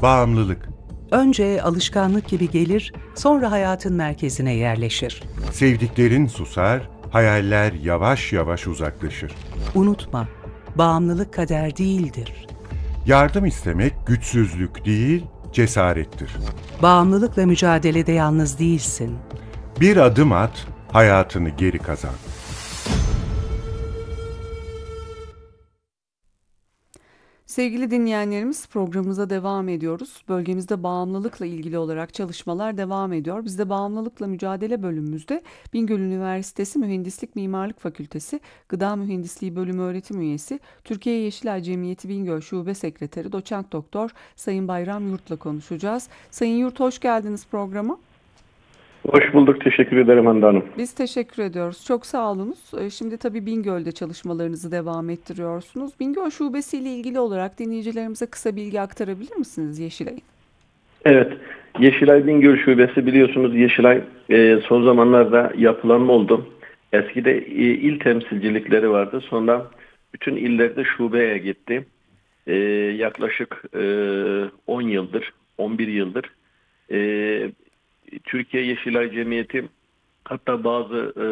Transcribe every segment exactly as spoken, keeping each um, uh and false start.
Bağımlılık. Önce alışkanlık gibi gelir, sonra hayatın merkezine yerleşir. Sevdiklerin susar, hayaller yavaş yavaş uzaklaşır. Unutma, bağımlılık kader değildir. Yardım istemek güçsüzlük değil, cesarettir. Bağımlılıkla mücadelede yalnız değilsin. Bir adım at, hayatını geri kazan. Sevgili dinleyenlerimiz, programımıza devam ediyoruz. Bölgemizde bağımlılıkla ilgili olarak çalışmalar devam ediyor. Biz de bağımlılıkla mücadele bölümümüzde Bingöl Üniversitesi Mühendislik Mimarlık Fakültesi Gıda Mühendisliği Bölümü öğretim üyesi, Türkiye Yeşilay Cemiyeti Bingöl Şube Sekreteri Doçent Doktor Sayın Bayram Yurt'la konuşacağız. Sayın Yurt, hoş geldiniz programa. Hoş bulduk. Teşekkür ederim Hande Hanım. Biz teşekkür ediyoruz. Çok sağ olunuz. Şimdi tabii Bingöl'de çalışmalarınızı devam ettiriyorsunuz. Bingöl Şubesi ile ilgili olarak dinleyicilerimize kısa bilgi aktarabilir misiniz Yeşilay'ın? Evet. Yeşilay Bingöl Şubesi, biliyorsunuz Yeşilay e, son zamanlarda yapılanma oldu. Eskide e, il temsilcilikleri vardı. Sonra bütün illerde şubeye gitti. E, yaklaşık e, on yıldır, on bir yıldır e, Türkiye Yeşilay Cemiyeti hatta bazı e,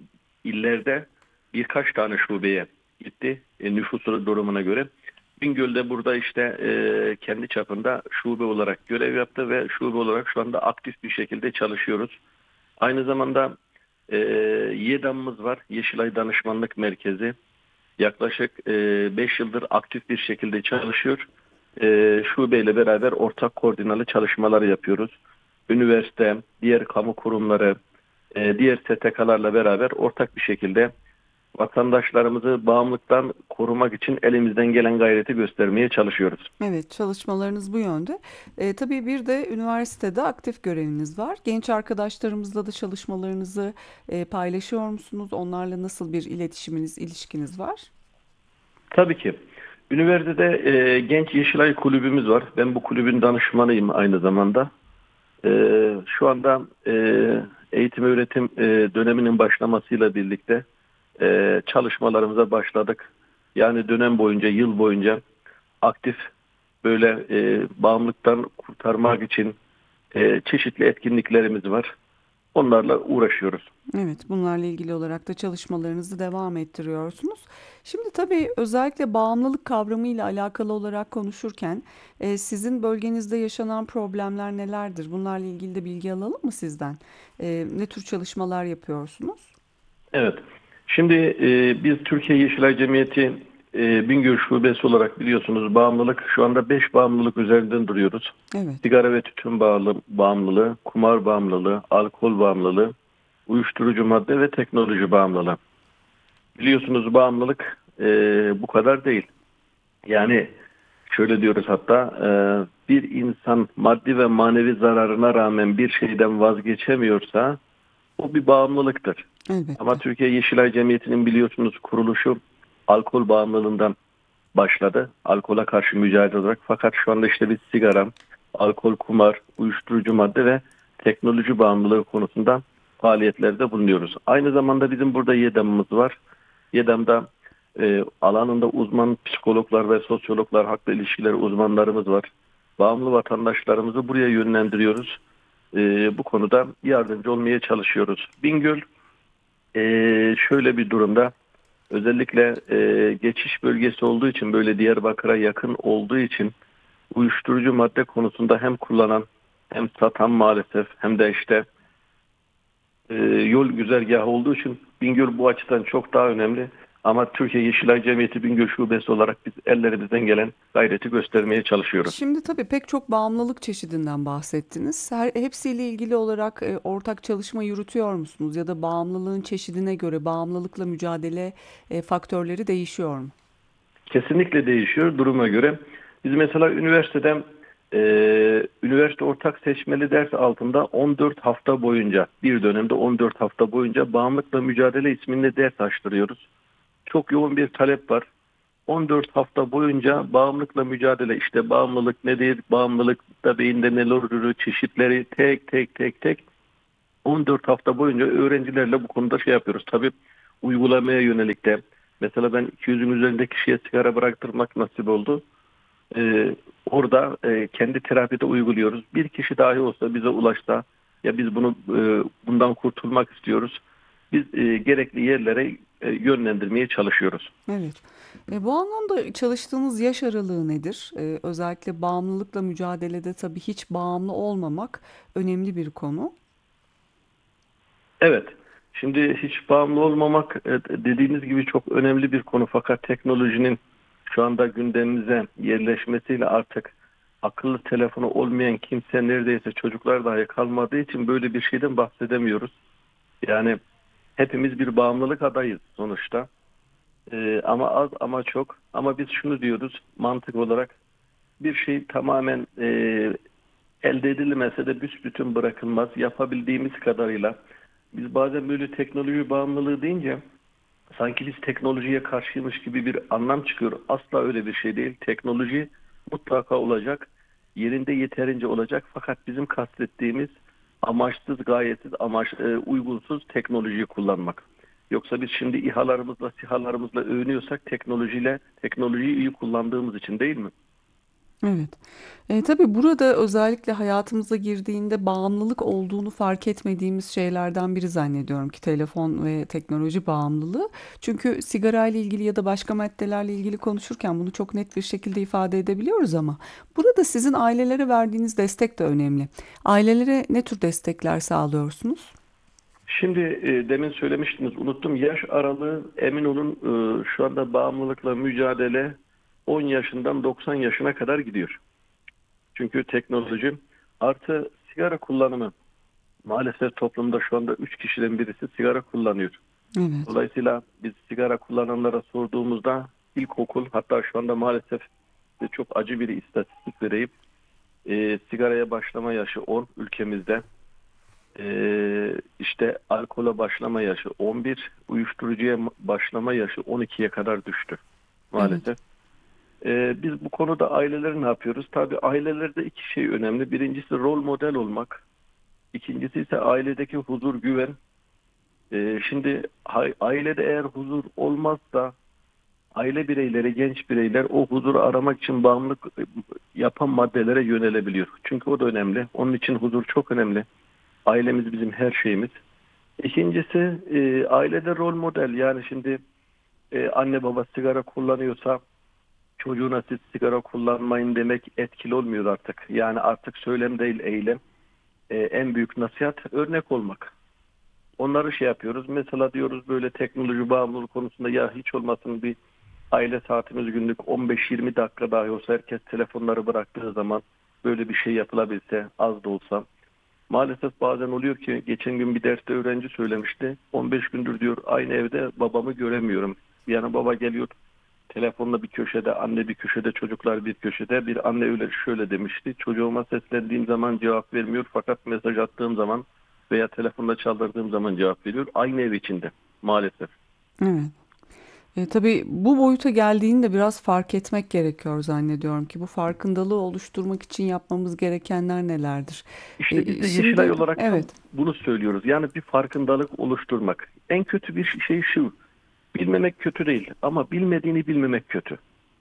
illerde birkaç tane şubeye gitti e, nüfus durumuna göre. Bingöl'de burada işte e, kendi çapında şube olarak görev yaptı ve şube olarak şu anda aktif bir şekilde çalışıyoruz. Aynı zamanda e, YEDAM'ımız var, Yeşilay Danışmanlık Merkezi. Yaklaşık beş yıldır aktif bir şekilde çalışıyor. E, şubeyle beraber ortak koordinalı çalışmalar yapıyoruz. Üniversite, diğer kamu kurumları, e, diğer S T K'larla beraber ortak bir şekilde vatandaşlarımızı bağımlılıktan korumak için elimizden gelen gayreti göstermeye çalışıyoruz. Evet, çalışmalarınız bu yönde. E, tabii bir de üniversitede aktif göreviniz var. Genç arkadaşlarımızla da çalışmalarınızı e, paylaşıyor musunuz? Onlarla nasıl bir iletişiminiz, ilişkiniz var? Tabii ki. Üniversitede e, Genç Yeşilay Kulübümüz var. Ben bu kulübün danışmanıyım aynı zamanda. E, şu anda e, eğitim öğretim e, döneminin başlamasıyla birlikte e, çalışmalarımıza başladık. Yani dönem boyunca, yıl boyunca aktif böyle e, bağımlılıktan kurtarmak için e, çeşitli etkinliklerimiz var. Onlarla uğraşıyoruz. Evet, bunlarla ilgili olarak da çalışmalarınızı devam ettiriyorsunuz. Şimdi tabii özellikle bağımlılık kavramıyla alakalı olarak konuşurken e, sizin bölgenizde yaşanan problemler nelerdir? Bunlarla ilgili de bilgi alalım mı sizden? E, ne tür çalışmalar yapıyorsunuz? Evet. Şimdi e, biz Türkiye Yeşilay Cemiyeti e, Bingöl Şubesi olarak biliyorsunuz bağımlılık, şu anda beş bağımlılık üzerinden duruyoruz. Evet. Sigara ve tütün bağlı, bağımlılığı, kumar bağımlılığı, alkol bağımlılığı, uyuşturucu madde ve teknoloji bağımlılığı. Biliyorsunuz bağımlılık e, bu kadar değil. Yani şöyle diyoruz hatta e, bir insan maddi ve manevi zararına rağmen bir şeyden vazgeçemiyorsa o bir bağımlılıktır. Elbette. Ama Türkiye Yeşilay Cemiyeti'nin biliyorsunuz kuruluşu alkol bağımlılığından başladı. Alkola karşı mücadele olarak. Fakat şu anda işte biz sigara, alkol, kumar, uyuşturucu madde ve teknoloji bağımlılığı konusunda faaliyetlerde bulunuyoruz. Aynı zamanda bizim burada YEDAM'ımız var. YEDAM'da e, alanında uzman psikologlar ve sosyologlar, hakla ilişkileri uzmanlarımız var. Bağımlı vatandaşlarımızı buraya yönlendiriyoruz. E, bu konuda yardımcı olmaya çalışıyoruz. Bingöl e, şöyle bir durumda, özellikle e, geçiş bölgesi olduğu için, böyle Diyarbakır'a yakın olduğu için uyuşturucu madde konusunda hem kullanan hem satan maalesef hem de işte e, yol güzergahı olduğu için Bingöl bu açıdan çok daha önemli. Ama Türkiye Yeşilay Cemiyeti Bingöl Şubesi olarak biz ellerimizden gelen gayreti göstermeye çalışıyoruz. Şimdi tabii pek çok bağımlılık çeşidinden bahsettiniz. Her, hepsiyle ilgili olarak e, ortak çalışma yürütüyor musunuz? Ya da bağımlılığın çeşidine göre bağımlılıkla mücadele e, faktörleri değişiyor mu? Kesinlikle değişiyor duruma göre. Biz mesela üniversiteden e, üniversite ortak seçmeli ders altında on dört hafta boyunca, bir dönemde on dört hafta boyunca bağımlılıkla mücadele isminde ders açtırıyoruz. Çok yoğun bir talep var. on dört hafta boyunca bağımlılıkla mücadele, işte bağımlılık nedir, bağımlılıkta beyinde neler olur, çeşitleri tek tek tek tek on dört hafta boyunca öğrencilerle bu konuda şey yapıyoruz. Tabii uygulamaya yönelik de mesela ben iki yüzün üzerindeki kişiye sigara bıraktırmak nasip oldu. Ee, orada e, kendi terapide uyguluyoruz. Bir kişi dahi olsa bize ulaşsa, ya biz bunu e, bundan kurtulmak istiyoruz, biz e, gerekli yerlere e, yönlendirmeye çalışıyoruz. Evet. E, bu anlamda çalıştığınız yaş aralığı nedir? E, özellikle bağımlılıkla mücadelede tabii hiç bağımlı olmamak önemli bir konu. Evet. Şimdi hiç bağımlı olmamak e, dediğiniz gibi çok önemli bir konu. Fakat teknolojinin şu anda gündemimize yerleşmesiyle artık akıllı telefonu olmayan kimse, neredeyse çocuklar dahi kalmadığı için böyle bir şeyden bahsedemiyoruz. Yani hepimiz bir bağımlılık adayız sonuçta. E, ama az ama çok. Ama biz şunu diyoruz mantık olarak: bir şey tamamen e, elde edilmese de büsbütün bırakılmaz. Yapabildiğimiz kadarıyla. Biz bazen böyle teknoloji bağımlılığı deyince sanki biz teknolojiye karşıymış gibi bir anlam çıkıyor. Asla öyle bir şey değil. Teknoloji mutlaka olacak. Yerinde yeterince olacak. Fakat bizim kastettiğimiz amaçsız, gayetsiz, amaç, e, uygunsuz teknolojiyi kullanmak. Yoksa biz şimdi İHA'larımızla, SİHA'larımızla övünüyorsak teknolojiyle, teknolojiyi iyi kullandığımız için, değil mi? Evet. E, tabii burada özellikle hayatımıza girdiğinde bağımlılık olduğunu fark etmediğimiz şeylerden biri zannediyorum ki telefon ve teknoloji bağımlılığı. Çünkü sigara ile ilgili ya da başka maddelerle ilgili konuşurken bunu çok net bir şekilde ifade edebiliyoruz ama burada sizin ailelere verdiğiniz destek de önemli. Ailelere ne tür destekler sağlıyorsunuz? Şimdi e, demin söylemiştiniz, unuttum. Yaş aralığı, emin olun, e, şu anda bağımlılıkla mücadele on yaşından doksan yaşına kadar gidiyor. Çünkü teknoloji artı sigara kullanımı, maalesef toplumda şu anda üç kişiden birisi sigara kullanıyor. Evet. Dolayısıyla biz sigara kullananlara sorduğumuzda ilkokul, hatta şu anda maalesef de çok acı bir istatistik vereyim. E, sigaraya başlama yaşı on ülkemizde. Ee, işte alkola başlama yaşı on bir, uyuşturucuya başlama yaşı on ikiye kadar düştü Evet. maalesef. Ee, biz bu konuda aileleri ne yapıyoruz? Tabii ailelerde iki şey önemli. Birincisi rol model olmak. İkincisi ise ailedeki huzur, güven. Ee, şimdi ha- ailede eğer huzur olmazsa aile bireyleri, genç bireyler o huzuru aramak için bağımlılık e, yapan maddelere yönelebiliyor. Çünkü o da önemli. Onun için huzur çok önemli. Ailemiz bizim her şeyimiz. İkincisi e, ailede rol model. Yani şimdi e, anne baba sigara kullanıyorsa çocuğuna siz sigara kullanmayın demek etkili olmuyor artık. Yani artık söylem değil, eylem. E, en büyük nasihat örnek olmak. Onları şey yapıyoruz. Mesela diyoruz böyle teknoloji bağımlılığı konusunda, ya hiç olmasın bir aile saatimiz günlük on beş yirmi dakika dahi olsa, herkes telefonları bıraktığı zaman böyle bir şey yapılabilse, az da olsa. Maalesef bazen oluyor ki, geçen gün bir derste öğrenci söylemişti. on beş gündür diyor aynı evde babamı göremiyorum. Yani baba geliyor telefonla bir köşede, anne bir köşede, çocuklar bir köşede. Bir anne öyle şöyle demişti: çocuğuma seslendiğim zaman cevap vermiyor, fakat mesaj attığım zaman veya telefonla çaldırdığım zaman cevap veriyor. Aynı ev içinde maalesef. Evet. E, tabii bu boyuta geldiğini de biraz fark etmek gerekiyor zannediyorum ki bu farkındalığı oluşturmak için yapmamız gerekenler nelerdir? İşte biz E, de Yeşilay şimdi olarak tam evet, bunu söylüyoruz. Yani bir farkındalık oluşturmak. En kötü bir şey şu: bilmemek kötü değil ama bilmediğini bilmemek kötü.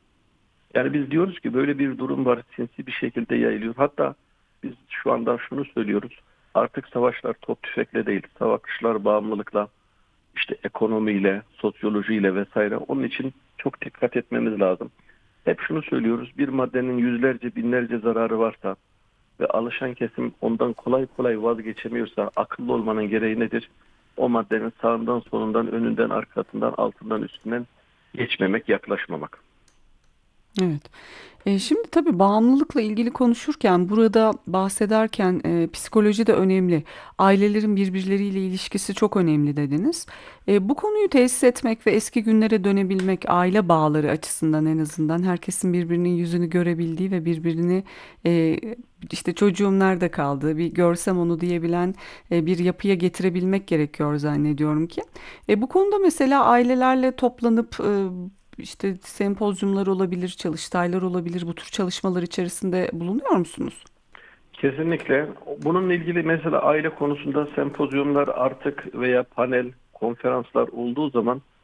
Yani biz diyoruz ki böyle bir durum var, sinsi bir şekilde yayılıyor. Hatta biz şu anda şunu söylüyoruz: artık savaşlar top tüfekle değil, savaşlar bağımlılıkla, işte ekonomiyle, sosyolojiyle vesaire. Onun için çok dikkat etmemiz lazım. Hep şunu söylüyoruz: bir maddenin yüzlerce, binlerce zararı varsa ve alışan kesim ondan kolay kolay vazgeçemiyorsa, akıllı olmanın gereği nedir? O maddenin sağından, solundan, önünden, arkasından, altından, üstünden geçmemek, yaklaşmamak. evet. E, şimdi tabii bağımlılıkla ilgili konuşurken burada bahsederken e, psikoloji de önemli. Ailelerin birbirleriyle ilişkisi çok önemli dediniz. E, bu konuyu tesis etmek ve eski günlere dönebilmek aile bağları açısından en azından herkesin birbirinin yüzünü görebildiği ve birbirini e, işte çocuğum nerede kaldı bir görsem onu diyebilen e, bir yapıya getirebilmek gerekiyor zannediyorum ki. E, bu konuda mesela ailelerle toplanıp e, işte sempozyumlar olabilir, çalıştaylar olabilir. Bu tür çalışmalar içerisinde bulunuyor musunuz? Kesinlikle. Bununla ilgili mesela aile konusunda sempozyumlar artık veya panel, konferanslar olduğu zaman